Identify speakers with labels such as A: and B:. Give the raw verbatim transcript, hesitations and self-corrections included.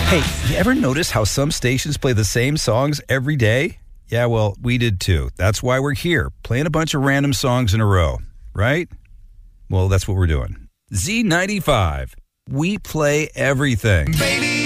A: Hey, you ever notice how some stations play the same songs every day? Yeah, well, we did too. That's why we're here, playing a bunch of random songs in a row, right? Well, that's what we're doing. Z ninety-five. We play everything.
B: Baby,